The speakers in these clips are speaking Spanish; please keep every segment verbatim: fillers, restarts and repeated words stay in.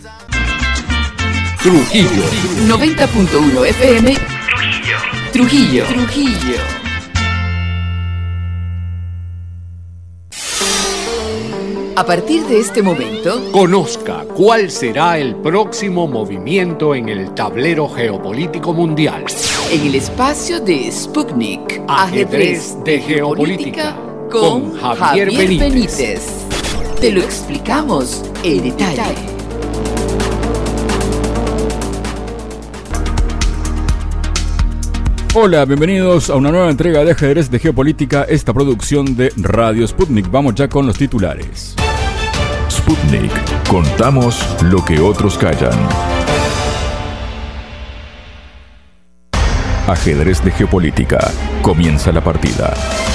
Trujillo noventa punto uno F M. Trujillo. Trujillo. Trujillo. A partir de este momento, conozca cuál será el próximo movimiento en el tablero geopolítico mundial. En el espacio de Sputnik, Ajedrez de Geopolítica, con Javier, Javier Benítez. Benítez. Te lo explicamos en detalle. Hola, bienvenidos a una nueva entrega de Ajedrez de Geopolítica, esta producción de Radio Sputnik. Vamos ya con los titulares. Sputnik. Contamos lo que otros callan. Ajedrez de Geopolítica. Comienza la partida.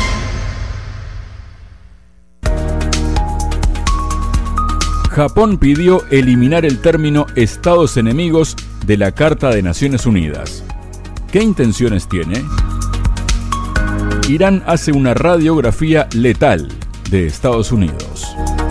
Japón pidió eliminar el término Estados enemigos de la Carta de Naciones Unidas. ¿Qué intenciones tiene? Irán hace una radiografía letal de Estados Unidos.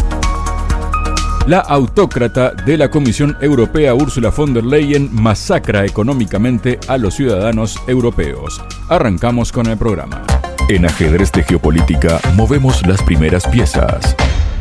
La autócrata de la Comisión Europea, Ursula von der Leyen, masacra económicamente a los ciudadanos europeos. Arrancamos con el programa. En Ajedrez de Geopolítica movemos las primeras piezas.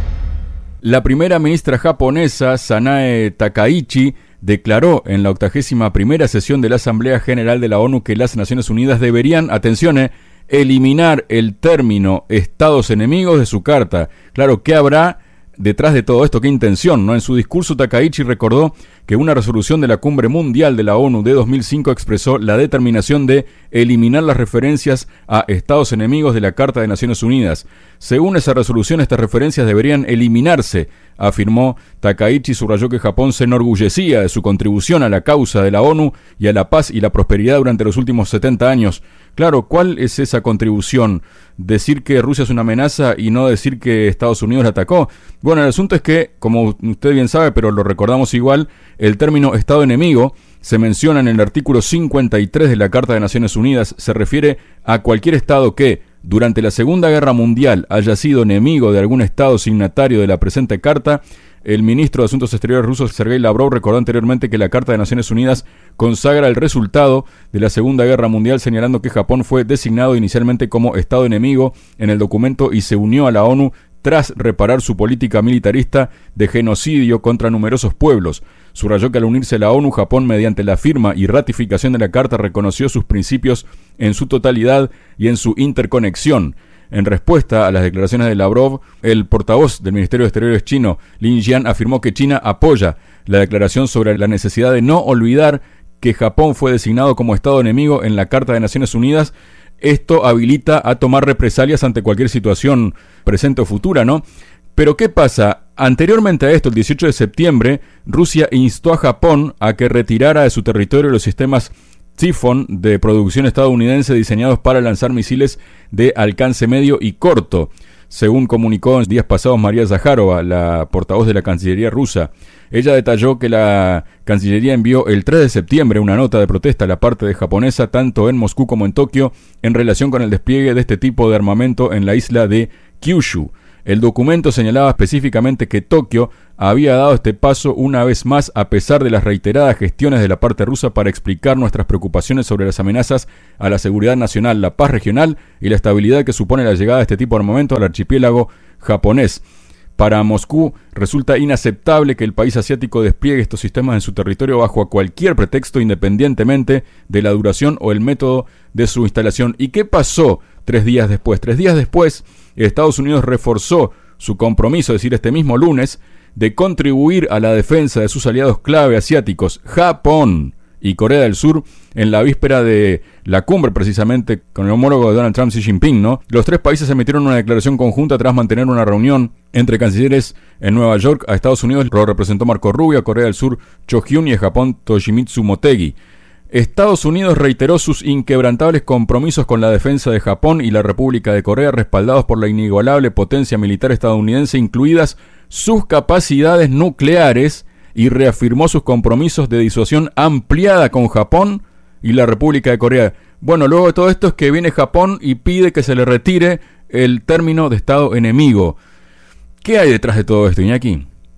La primera ministra japonesa, Sanae Takaichi, declaró en la octagésima primera sesión de la Asamblea General de la ONU que las Naciones Unidas deberían, atención, eh, eliminar el término Estados enemigos de su carta. Claro, ¿qué habrá detrás de todo esto? ¿Qué intención? ¿No? En su discurso, Takaichi recordó que una resolución de la Cumbre Mundial de la ONU de dos mil cinco expresó la determinación de eliminar las referencias a Estados enemigos de la Carta de Naciones Unidas. Según esa resolución, estas referencias deberían eliminarse, afirmó Takaichi. Subrayó que Japón se enorgullecía de su contribución a la causa de la ONU y a la paz y la prosperidad durante los últimos setenta años. Claro, ¿cuál es esa contribución? ¿Decir que Rusia es una amenaza y no decir que Estados Unidos la atacó? Bueno, el asunto es que, como usted bien sabe, pero lo recordamos igual, el término Estado enemigo se menciona en el artículo cincuenta y tres de la Carta de Naciones Unidas. Se refiere a cualquier Estado que, durante la Segunda Guerra Mundial, haya sido enemigo de algún Estado signatario de la presente Carta. El ministro de Asuntos Exteriores ruso, Sergei Lavrov, recordó anteriormente que la Carta de Naciones Unidas consagra el resultado de la Segunda Guerra Mundial, señalando que Japón fue designado inicialmente como Estado enemigo en el documento y se unió a la ONU tras reparar su política militarista de genocidio contra numerosos pueblos. Subrayó que al unirse a la ONU, Japón, mediante la firma y ratificación de la Carta, reconoció sus principios en su totalidad y en su interconexión. En respuesta a las declaraciones de Lavrov, el portavoz del Ministerio de Exteriores chino, Lin Jian, afirmó que China apoya la declaración sobre la necesidad de no olvidar que Japón fue designado como Estado enemigo en la Carta de Naciones Unidas. Esto habilita a tomar represalias ante cualquier situación presente o futura, ¿no? Pero ¿qué pasa? Anteriormente a esto, el dieciocho de septiembre, Rusia instó a Japón a que retirara de su territorio los sistemas Typhoon de producción estadounidense diseñados para lanzar misiles de alcance medio y corto, según comunicó en días pasados María Zaharova, la portavoz de la Cancillería rusa. Ella detalló que la Cancillería envió el tres de septiembre una nota de protesta a la parte de japonesa, tanto en Moscú como en Tokio, en relación con el despliegue de este tipo de armamento en la isla de Kyushu. El documento señalaba específicamente que Tokio había dado este paso una vez más a pesar de las reiteradas gestiones de la parte rusa para explicar nuestras preocupaciones sobre las amenazas a la seguridad nacional, la paz regional y la estabilidad que supone la llegada de este tipo de armamento al archipiélago japonés. Para Moscú resulta inaceptable que el país asiático despliegue estos sistemas en su territorio bajo cualquier pretexto, independientemente de la duración o el método de su instalación. ¿Y qué pasó tres días después? Tres días después, Estados Unidos reforzó su compromiso, es decir, este mismo lunes, de contribuir a la defensa de sus aliados clave asiáticos, Japón y Corea del Sur, en la víspera de la cumbre, precisamente, con el homólogo de Donald Trump, Xi Jinping, ¿no? Los tres países emitieron una declaración conjunta tras mantener una reunión entre cancilleres en Nueva York. A Estados Unidos lo representó Marco Rubio, a Corea del Sur Cho Hyun y a Japón Toshimitsu Motegi. Estados Unidos reiteró sus inquebrantables compromisos con la defensa de Japón y la República de Corea, respaldados por la inigualable potencia militar estadounidense, incluidas sus capacidades nucleares, y reafirmó sus compromisos de disuasión ampliada con Japón y la República de Corea. Bueno, luego de todo esto es que viene Japón y pide que se le retire el término de Estado enemigo. ¿Qué hay detrás de todo esto, Iñaki?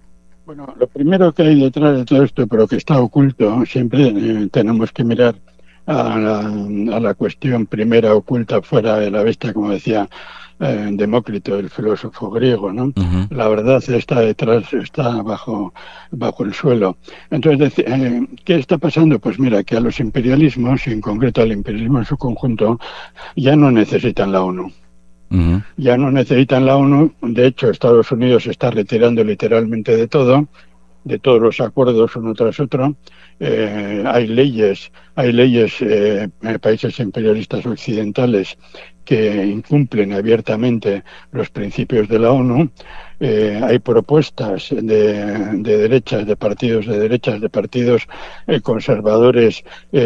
Bueno, lo primero que hay detrás de todo esto, pero que está oculto, siempre eh, tenemos que mirar a la, a la cuestión primera oculta fuera de la vista, como decía eh, Demócrito, el filósofo griego, ¿no? Uh-huh. La verdad está detrás, está bajo, bajo el suelo. Entonces, eh, ¿qué está pasando? Pues mira, que a los imperialismos, y en concreto al imperialismo en su conjunto, ya no necesitan la ONU. Uh-huh. Ya no necesitan la ONU. De hecho, Estados Unidos se está retirando literalmente de todo, de todos los acuerdos uno tras otro. Eh, hay leyes, hay leyes eh, en países imperialistas occidentales que incumplen abiertamente los principios de la ONU. Eh, hay propuestas de, de derechas, de partidos de derechas, de partidos eh, conservadores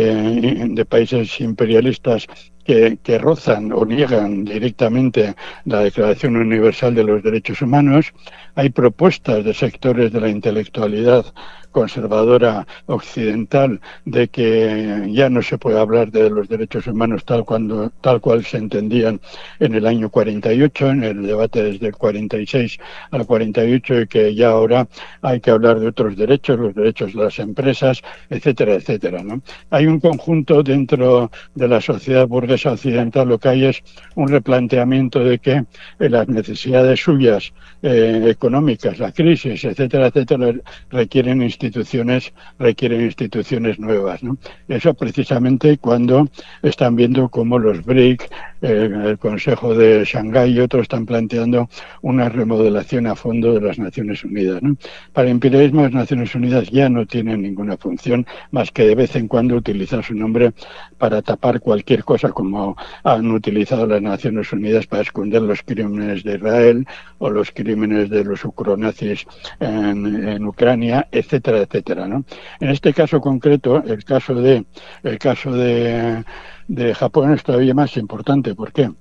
eh, de países imperialistas que, que rozan o niegan directamente la Declaración Universal de los Derechos Humanos. Hay propuestas de sectores de la intelectualidad conservadora occidental de que ya no se puede hablar de los derechos humanos tal cuando tal cual se entendían en el año cuarenta y ocho, en el debate desde el cuarenta y seis al cuarenta y ocho, y que ya ahora hay que hablar de otros derechos, los derechos de las empresas, etcétera, etcétera, ¿no? Hay un conjunto dentro de la sociedad burguesa occidental, lo que hay es un replanteamiento de que eh, las necesidades suyas eh, económicas, la crisis, etcétera, etcétera, requieren instituciones, requieren instituciones nuevas, ¿no? Eso precisamente cuando están viendo cómo los B R I C, eh, el Consejo de Shanghái y otros están planteando una remodelación a fondo de las Naciones Unidas, ¿no? Para el imperialismo, las Naciones Unidas ya no tienen ninguna función más que de vez en cuando utilizar su nombre para tapar cualquier cosa, como han utilizado las Naciones Unidas para esconder los crímenes de Israel o los crímenes de los ucronazis en, en Ucrania, etcétera, etcétera, ¿no? En este caso concreto, el caso de el caso de, de Japón es todavía más importante. ¿Por qué?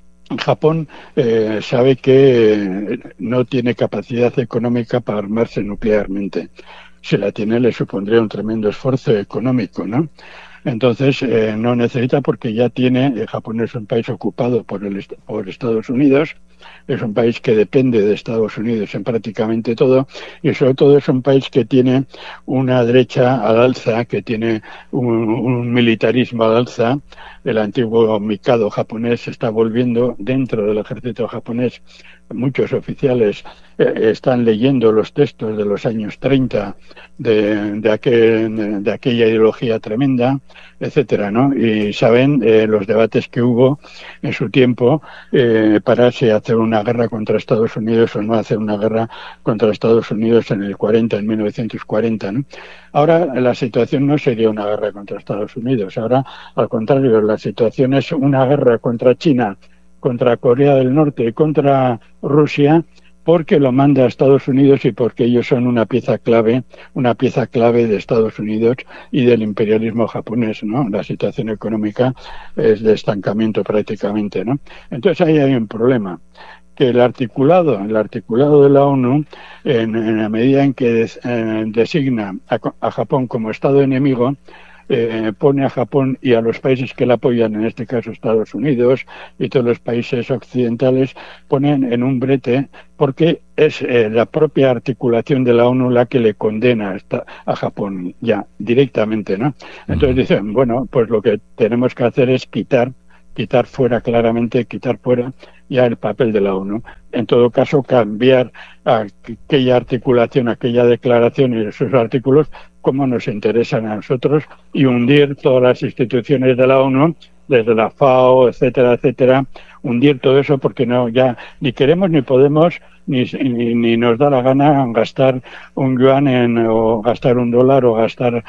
Japón eh, sabe que no tiene capacidad económica para armarse nuclearmente. Si la tiene, le supondría un tremendo esfuerzo económico, ¿no? Entonces, eh, no necesita, porque ya tiene, eh, Japón es un país ocupado por, el, por Estados Unidos, es un país que depende de Estados Unidos en prácticamente todo, y sobre todo es un país que tiene una derecha al alza, que tiene un, un militarismo al alza. El antiguo Mikado japonés se está volviendo dentro del ejército japonés. Muchos oficiales eh, están leyendo los textos de los años treinta de, de, aquel, de aquella ideología tremenda, etcétera, ¿no? Y saben eh, los debates que hubo en su tiempo eh, para si hacer una guerra contra Estados Unidos o no hacer una guerra contra Estados Unidos en el cuarenta, en mil novecientos cuarenta, ¿no? Ahora la situación no sería una guerra contra Estados Unidos. Ahora, al contrario, la situación es una guerra contra China, contra Corea del Norte y contra Rusia, porque lo manda a Estados Unidos y porque ellos son una pieza clave, una pieza clave de Estados Unidos y del imperialismo japonés, ¿no? La situación económica es de estancamiento prácticamente, ¿no? Entonces ahí hay un problema, que el articulado, el articulado de la ONU, en, en la medida en que eh, designa a, a Japón como Estado enemigo, Eh, pone a Japón y a los países que la apoyan, en este caso Estados Unidos y todos los países occidentales, ponen en un brete, porque es eh, la propia articulación de la ONU la que le condena a, a Japón ya directamente, ¿no? Entonces dicen, bueno, pues lo que tenemos que hacer es quitar quitar fuera claramente, quitar fuera ya el papel de la ONU. En todo caso, cambiar aquella articulación, aquella declaración y esos artículos como nos interesan a nosotros, y hundir todas las instituciones de la ONU, desde la FAO, etcétera, etcétera, hundir todo eso, porque no ya ni queremos ni podemos ni, ni, ni nos da la gana gastar un yuan en, o gastar un dólar o gastar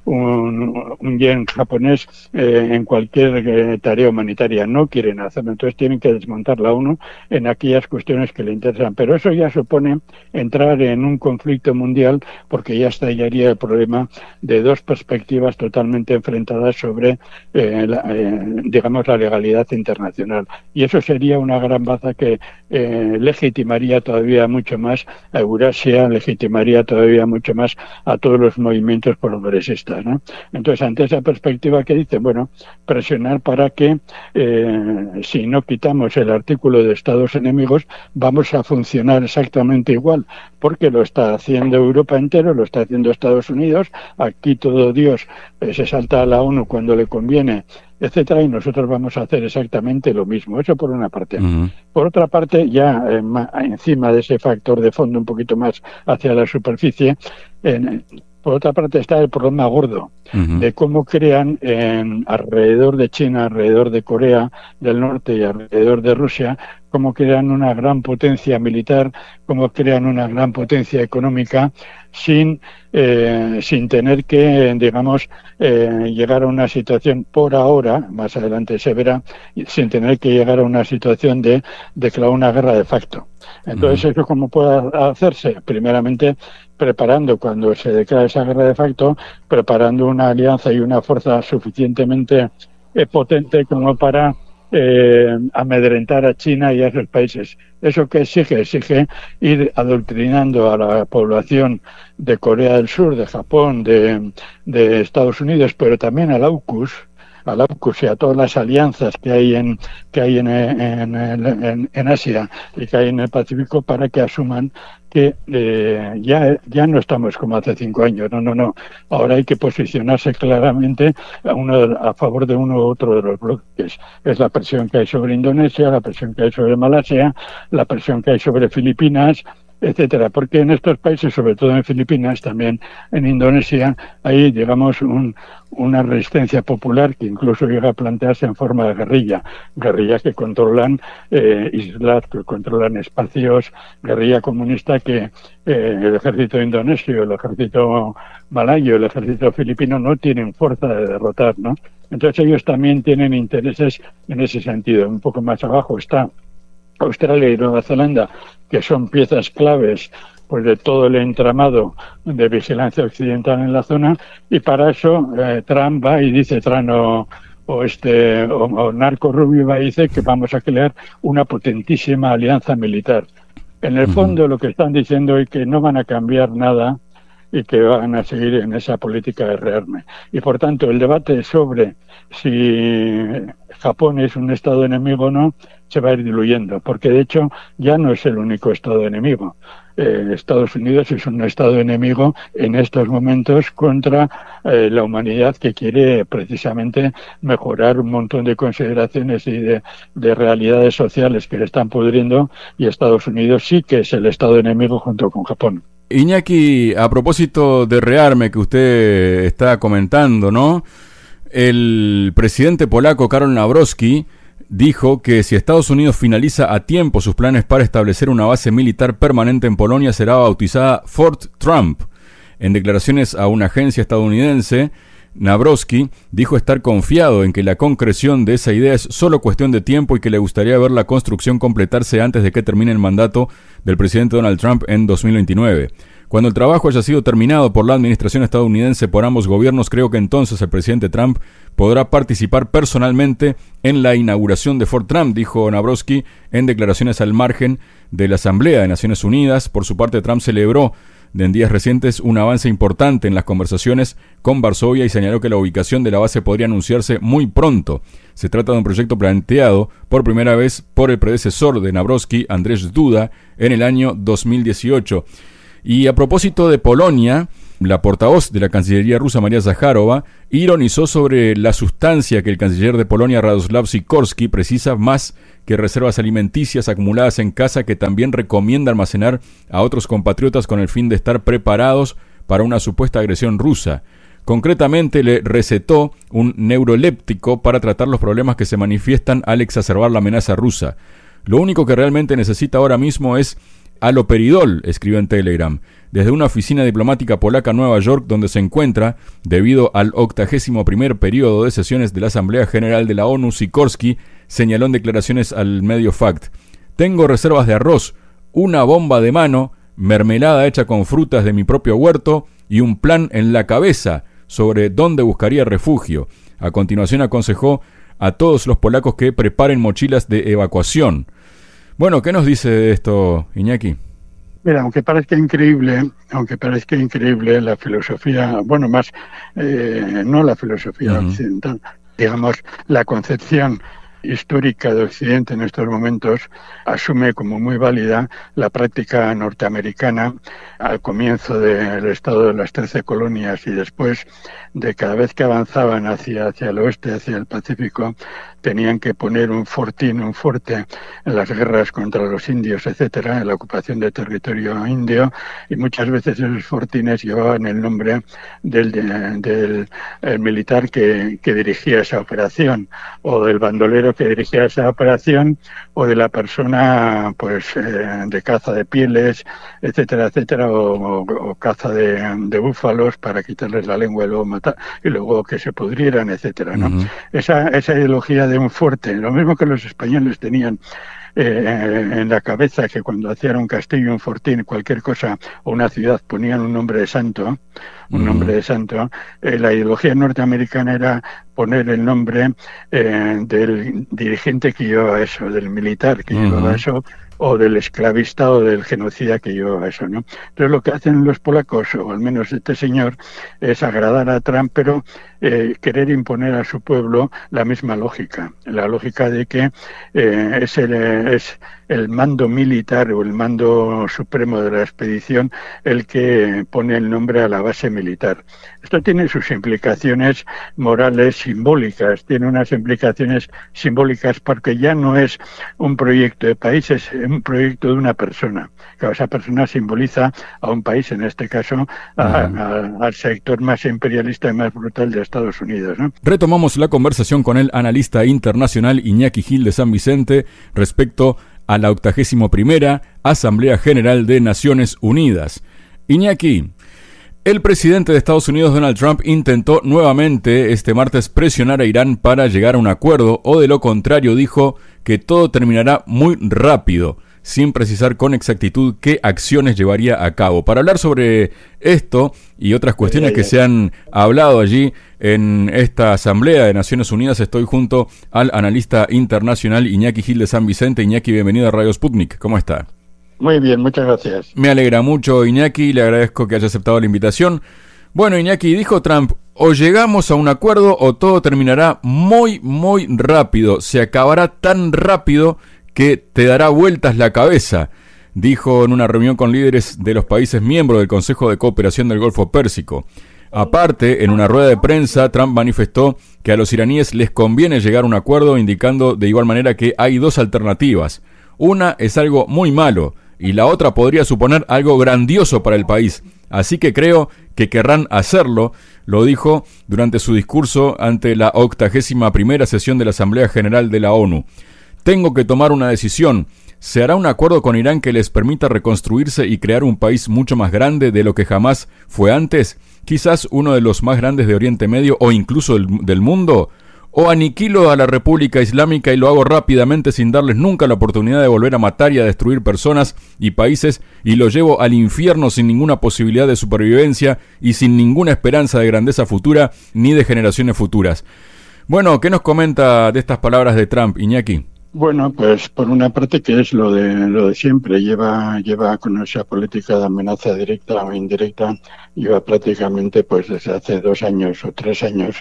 un, un yen japonés eh, en cualquier eh, tarea humanitaria. No quieren hacerlo, entonces tienen que desmontar la ONU en aquellas cuestiones que le interesan. Pero eso ya supone entrar en un conflicto mundial, porque ya estallaría el problema de dos perspectivas totalmente enfrentadas sobre, eh, la, eh, digamos, la legalidad internacional. Y eso sería una gran baza que eh, legitimaría todavía mucho más a Eurasia, legitimaría todavía mucho más a todos los movimientos progresistas. alianzas, ¿no? Entonces, ante esa perspectiva que dice, bueno, presionar para que eh, si no quitamos el artículo de Estados enemigos, vamos a funcionar exactamente igual, porque lo está haciendo Europa entero, lo está haciendo Estados Unidos, aquí todo Dios eh, se salta a la ONU cuando le conviene, etcétera, y nosotros vamos a hacer exactamente lo mismo. Eso por una parte. Uh-huh. Por otra parte, ya eh, ma, encima de ese factor de fondo, un poquito más hacia la superficie, en, por otra parte está el problema gordo uh-huh. de cómo crean en, alrededor de China, alrededor de Corea del Norte y alrededor de Rusia, cómo crean una gran potencia militar, cómo crean una gran potencia económica sin eh, sin tener que, digamos, eh, llegar a una situación por ahora, más adelante se verá, sin tener que llegar a una situación de declarar una guerra de facto. Entonces, uh-huh. ¿eso cómo puede hacerse? Primeramente, preparando, cuando se declara esa guerra de facto, preparando una alianza y una fuerza suficientemente eh, potente como para eh, amedrentar a China y a esos países. ¿Eso qué exige? Exige ir adoctrinando a la población de Corea del Sur, de Japón, de, de Estados Unidos, pero también al AUKUS, al AUKUS y a todas las alianzas que hay en que hay en, en, en, en Asia y que hay en el Pacífico, para que asuman que eh, ya ya no estamos como hace cinco años, no, no, no. Ahora hay que posicionarse claramente a, uno, a favor de uno u otro de los bloques. Es la presión que hay sobre Indonesia, la presión que hay sobre Malasia, la presión que hay sobre Filipinas, etcétera, porque en estos países, sobre todo en Filipinas, también en Indonesia, hay, digamos, un, una resistencia popular que incluso llega a plantearse en forma de guerrilla, guerrillas que controlan eh, islas, que controlan espacios, guerrilla comunista que eh, el ejército indonesio, el ejército malayo, el ejército filipino no tienen fuerza de derrotar, ¿no? Entonces ellos también tienen intereses en ese sentido. Un poco más abajo está Australia y Nueva Zelanda, que son piezas claves pues de todo el entramado de vigilancia occidental en la zona, y para eso eh, Trump va y dice, Trump o, o este o, o Narco Rubio va y dice que vamos a crear una potentísima alianza militar. En el fondo lo que están diciendo es que no van a cambiar nada y que van a seguir en esa política de rearme. Y por tanto el debate sobre si Japón es un estado enemigo o no se va a ir diluyendo, porque de hecho ya no es el único estado enemigo. Eh, Estados Unidos es un estado enemigo en estos momentos contra eh, la humanidad, que quiere precisamente mejorar un montón de consideraciones y de, de realidades sociales que le están pudriendo, y Estados Unidos sí que es el estado enemigo junto con Japón. Iñaki, a propósito de rearme que usted está comentando, ¿no? El presidente polaco Karol Nawrocki dijo que si Estados Unidos finaliza a tiempo sus planes para establecer una base militar permanente en Polonia, será bautizada Fort Trump. En declaraciones a una agencia estadounidense, Nawrocki dijo estar confiado en que la concreción de esa idea es solo cuestión de tiempo y que le gustaría ver la construcción completarse antes de que termine el mandato del presidente Donald Trump en dos mil veintinueve. Cuando el trabajo haya sido terminado por la administración estadounidense por ambos gobiernos, creo que entonces el presidente Trump podrá participar personalmente en la inauguración de Fort Trump, dijo Nawrocki en declaraciones al margen de la Asamblea de Naciones Unidas. Por su parte, Trump celebró en días recientes un avance importante en las conversaciones con Varsovia y señaló que la ubicación de la base podría anunciarse muy pronto. Se trata de un proyecto planteado por primera vez por el predecesor de Nawrocki, Andrzej Duda, en el año dos mil dieciocho. Y a propósito de Polonia, la portavoz de la Cancillería rusa, María Zaharova, ironizó sobre la sustancia que el canciller de Polonia, Radoslav Sikorski, precisa más que reservas alimenticias acumuladas en casa, que también recomienda almacenar a otros compatriotas con el fin de estar preparados para una supuesta agresión rusa. Concretamente, le recetó un neuroléptico para tratar los problemas que se manifiestan al exacerbar la amenaza rusa. Lo único que realmente necesita ahora mismo es haloperidol, escribió en Telegram. Desde una oficina diplomática polaca en Nueva York, donde se encuentra, debido al octagésimo primer periodo de sesiones de la Asamblea General de la ONU, Sikorski señaló en declaraciones al medio Fact: tengo reservas de arroz, una bomba de mano, mermelada hecha con frutas de mi propio huerto y un plan en la cabeza sobre dónde buscaría refugio. A continuación aconsejó a todos los polacos que preparen mochilas de evacuación. Bueno, ¿qué nos dice de esto, Iñaki? Mira, aunque parezca increíble, aunque parezca increíble la filosofía, bueno, más, eh, no la filosofía uh-huh. occidental, digamos, la concepción histórica de Occidente en estos momentos asume como muy válida la práctica norteamericana al comienzo del estado de las trece colonias y después de cada vez que avanzaban hacia, hacia el oeste, hacia el Pacífico, tenían que poner un fortín, un fuerte en las guerras contra los indios, etcétera, en la ocupación de territorio indio, y muchas veces esos fortines llevaban el nombre del, del, del el militar que, que dirigía esa operación, o del bandolero que dirigía esa operación, o de la persona pues eh, de caza de pieles, etcétera, etcétera, o, o, o caza de, de búfalos para quitarles la lengua y luego matar, y luego que se pudrieran, etcétera, ¿no? Uh-huh. Esa, esa ideología de un fuerte, lo mismo que los españoles tenían eh, en la cabeza, que cuando hacían un castillo, un fortín, cualquier cosa, o una ciudad, ponían un nombre de santo, un uh-huh. nombre de santo, eh, la ideología norteamericana era poner el nombre eh, del dirigente que llevaba eso, del militar que uh-huh. llevaba eso, o del esclavista o del genocida que llevaba eso, ¿no? Entonces lo que hacen los polacos, o al menos este señor, es agradar a Trump, pero eh, querer imponer a su pueblo la misma lógica, la lógica de que eh, es, el, es el mando militar o el mando supremo de la expedición el que pone el nombre a la base militar. Esto tiene sus implicaciones morales simbólicas, tiene unas implicaciones simbólicas porque ya no es un proyecto de país, es un proyecto de una persona. Claro, esa persona simboliza a un país, en este caso a, a, al sector más imperialista y más brutal de Estados Unidos, ¿no? Retomamos la conversación con el analista internacional Iñaki Gil de San Vicente respecto a la octagésimo primera Asamblea General de Naciones Unidas. Iñaki, el presidente de Estados Unidos, Donald Trump, intentó nuevamente este martes presionar a Irán para llegar a un acuerdo, o de lo contrario dijo que todo terminará muy rápido, sin precisar con exactitud qué acciones llevaría a cabo. Para hablar sobre esto y otras cuestiones que se han hablado allí en esta Asamblea de Naciones Unidas, estoy junto al analista internacional Iñaki Gil de San Vicente. Iñaki, bienvenido a Radio Sputnik. ¿Cómo está? Muy bien, muchas gracias. Me alegra mucho, Iñaki, le agradezco que haya aceptado la invitación. Bueno, Iñaki, dijo Trump, o llegamos a un acuerdo o todo terminará muy, muy rápido. Se acabará tan rápido que te dará vueltas la cabeza, dijo en una reunión con líderes de los países miembros del Consejo de Cooperación del Golfo Pérsico. Aparte, en una rueda de prensa, Trump manifestó que a los iraníes les conviene llegar a un acuerdo, indicando de igual manera que hay dos alternativas. Una es algo muy malo y la otra podría suponer algo grandioso para el país. Así que creo que querrán hacerlo, lo dijo durante su discurso ante la octagésima primera sesión de la Asamblea General de la ONU. Tengo que tomar una decisión. ¿Se hará un acuerdo con Irán que les permita reconstruirse y crear un país mucho más grande de lo que jamás fue antes? Quizás uno de los más grandes de Oriente Medio o incluso del, del mundo. ¿O aniquilo a la República Islámica y lo hago rápidamente sin darles nunca la oportunidad de volver a matar y a destruir personas y países y lo llevo al infierno sin ninguna posibilidad de supervivencia y sin ninguna esperanza de grandeza futura ni de generaciones futuras? Bueno, ¿qué nos comenta de estas palabras de Trump, Iñaki? Bueno, pues por una parte que es lo de lo de siempre, lleva lleva con esa política de amenaza directa o indirecta, lleva prácticamente pues desde hace dos años o tres años,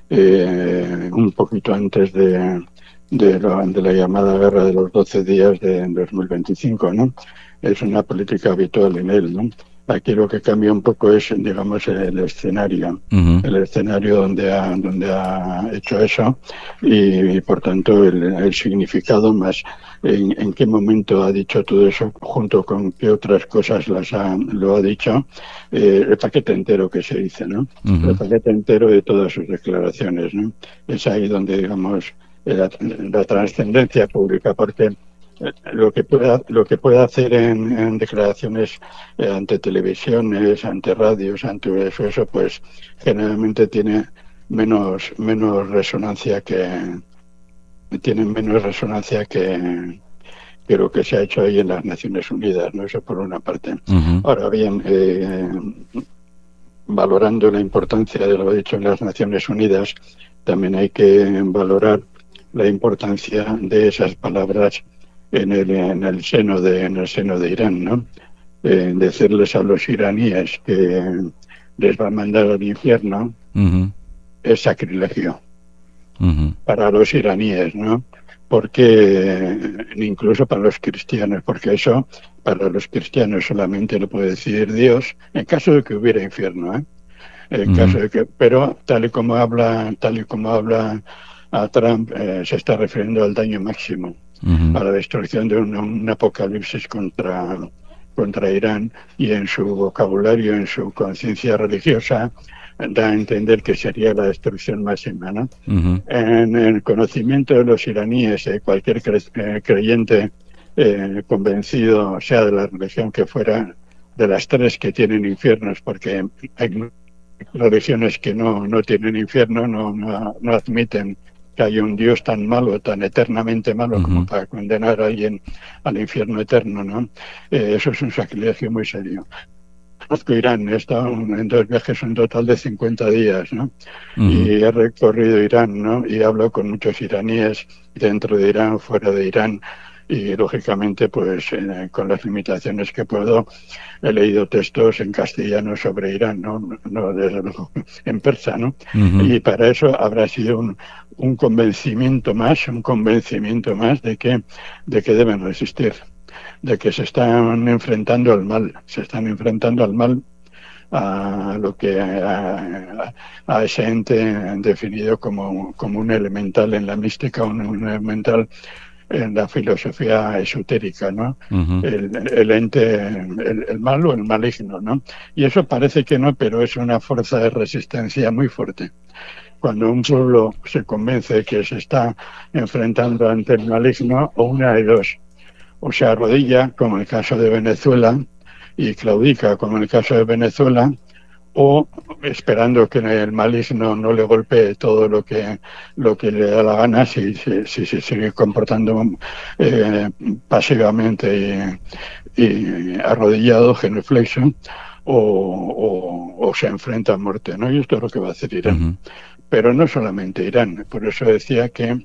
eh, un poquito antes de de, lo, de la llamada guerra de los doce días de dos mil veinticinco, ¿no? Es una política habitual en él, ¿no? Aquí lo que cambia un poco es, digamos, el escenario, uh-huh. el escenario donde ha, donde ha hecho eso y, y por tanto, el, el significado más en, en qué momento ha dicho todo eso, junto con qué otras cosas las ha, lo ha dicho, eh, el paquete entero que se dice, ¿no? Uh-huh. El paquete entero de todas sus declaraciones, ¿no? Es ahí donde, digamos, la, la trascendencia pública, porque lo que pueda lo que pueda hacer en, en declaraciones eh, ante televisiones, ante radios, ante eso, eso pues generalmente tiene menos menos resonancia que tiene menos resonancia que, que lo que se ha hecho ahí en las Naciones Unidas, ¿no? Eso por una parte. Uh-huh. Ahora bien, eh, valorando la importancia de lo dicho en las Naciones Unidas, también hay que valorar la importancia de esas palabras en el en el seno de en el seno de Irán, ¿no? eh, decirles a los iraníes que les va a mandar al infierno uh-huh. es sacrilegio uh-huh. para los iraníes, ¿no? Porque incluso para los cristianos, porque eso para los cristianos solamente lo puede decidir Dios en caso de que hubiera infierno, ¿eh? En uh-huh. caso de que, pero tal y como habla, tal y como habla a Trump, eh, se está refiriendo al daño máximo, uh-huh. a la destrucción de un, un apocalipsis contra contra Irán, y en su vocabulario, en su conciencia religiosa, da a entender que sería la destrucción máxima, ¿no? Uh-huh. En el conocimiento de los iraníes, eh, cualquier cre- eh, creyente eh, convencido, sea de la religión que fuera, de las tres que tienen infiernos, porque hay religiones que no, no tienen infierno, no, no, no admiten que hay un Dios tan malo, tan eternamente malo, uh-huh. como para condenar a alguien al infierno eterno, ¿no? Eh, eso es un sacrilegio muy serio. Conozco Irán, he estado en dos viajes un total de cincuenta días, ¿no? Uh-huh. Y he recorrido Irán, ¿no? Y hablo con muchos iraníes dentro de Irán, fuera de Irán, y lógicamente, pues eh, con las limitaciones que puedo, he leído textos en castellano sobre Irán, no, no desde luego en persa, ¿no? Uh-huh. Y para eso habrá sido un, un convencimiento más, un convencimiento más de que, de que deben resistir, de que se están enfrentando al mal, se están enfrentando al mal, a lo que a, a, a ese ente definido como, como un elemental en la mística, un, un elemental en la filosofía esotérica, ¿no? Uh-huh. El, el ente, el, el mal o el maligno, ¿no? Y eso parece que no, pero es una fuerza de resistencia muy fuerte. Cuando un pueblo se convence que se está enfrentando ante el maligno, o una de dos, o se arrodilla, como en el caso de Venezuela, y claudica, como en el caso de Venezuela, o esperando que el maligno no le golpee todo lo que lo que le da la gana, si se si, si, si sigue comportando eh, pasivamente y, y arrodillado, genuflexión, o, o, o se enfrenta a muerte, ¿no? Y esto es lo que va a hacer Irán. Uh-huh. Pero no solamente Irán, por eso decía que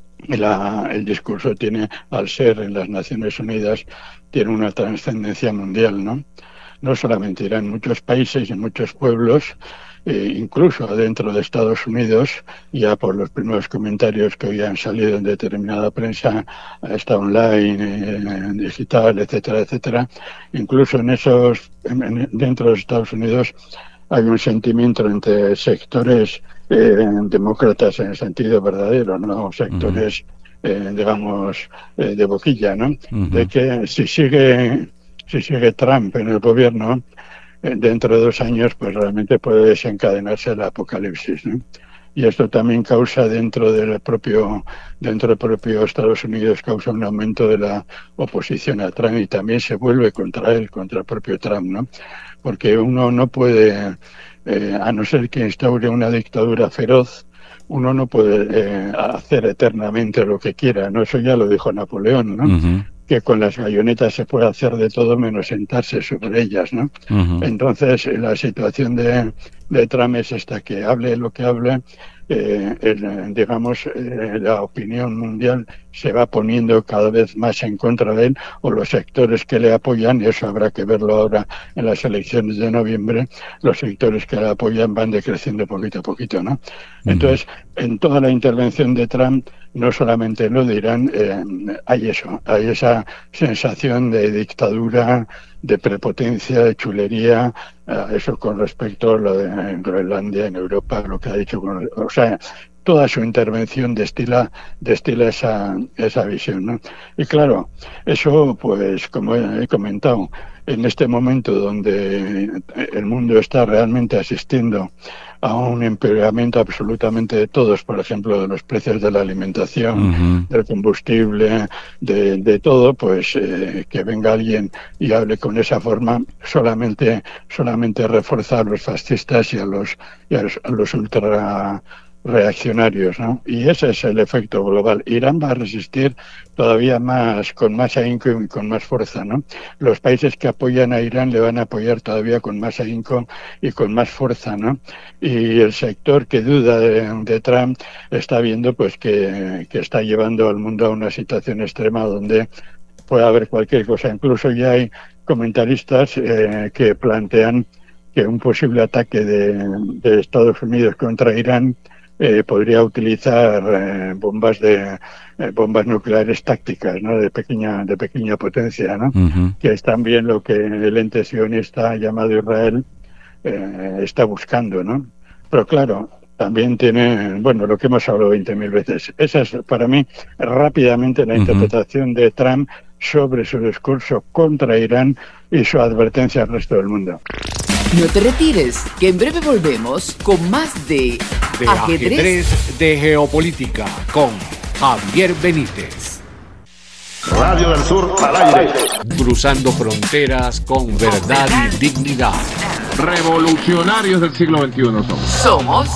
la, el discurso tiene, al ser en las Naciones Unidas, tiene una trascendencia mundial, ¿no? No solamente Irán, muchos países y muchos pueblos, eh, incluso dentro de Estados Unidos, ya por los primeros comentarios que hoy han salido en determinada prensa, está online, eh, digital, etcétera, etcétera, incluso en esos, en, dentro de Estados Unidos hay un sentimiento entre sectores eh, demócratas en el sentido verdadero, no sectores, uh-huh. eh, digamos, eh, de boquilla, ¿no? Uh-huh. De que si sigue... Si sigue Trump en el gobierno, eh, dentro de dos años, pues realmente puede desencadenarse el apocalipsis, ¿no? Y esto también causa dentro del propio dentro del propio Estados Unidos, causa un aumento de la oposición a Trump, y también se vuelve contra él, contra el propio Trump, ¿no? Porque uno no puede, eh, a no ser que instaure una dictadura feroz, uno no puede eh, hacer eternamente lo que quiera, ¿no? Eso ya lo dijo Napoleón, ¿no? Uh-huh. Que con las bayonetas se puede hacer de todo menos sentarse sobre ellas, ¿no? Uh-huh. Entonces, la situación de, de Trump es esta, que hable lo que hable, eh, el, digamos, eh, la opinión mundial se va poniendo cada vez más en contra de él, o los sectores que le apoyan, y eso habrá que verlo ahora en las elecciones de noviembre, los sectores que le apoyan van decreciendo poquito a poquito, ¿no? Uh-huh. Entonces, en toda la intervención de Trump, no solamente en lo de Irán, eh, hay eso, hay esa sensación de dictadura, de prepotencia, de chulería, eh, eso con respecto a lo de en Groenlandia, en Europa, lo que ha dicho, con, o sea, toda su intervención destila, destila esa, esa visión, ¿no? Y claro, eso, pues, como he comentado, en este momento donde el mundo está realmente asistiendo a un empeoramiento absolutamente de todos, por ejemplo, de los precios de la alimentación, uh-huh. del combustible, de, de todo, pues eh, que venga alguien y hable con esa forma, solamente solamente refuerza a los fascistas y a los, y a los, a los ultra reaccionarios, ¿no? Y ese es el efecto global. Irán va a resistir todavía más, con más ahínco y con más fuerza, ¿no? Los países que apoyan a Irán le van a apoyar todavía con más ahínco y con más fuerza, ¿no? Y el sector que duda de, de Trump está viendo, pues, que, que está llevando al mundo a una situación extrema donde puede haber cualquier cosa. Incluso ya hay comentaristas eh, que plantean que un posible ataque de, de Estados Unidos contra Irán eh, podría utilizar eh, bombas de eh, bombas nucleares tácticas, ¿no? de pequeña de pequeña potencia, ¿no? Uh-huh. Que es también lo que el ente sionista llamado Israel eh, está buscando, ¿no? Pero claro, también tiene, bueno, lo que hemos hablado veinte mil veces. Esa es para mí rápidamente la uh-huh. interpretación de Trump sobre su discurso contra Irán y su advertencia al resto del mundo. No te retires, que en breve volvemos con más de, de ajedrez. ajedrez de Geopolítica con Javier Benítez. Radio del Sur al aire. Cruzando fronteras con verdad y dignidad. Revolucionarios del siglo veintiuno somos. Somos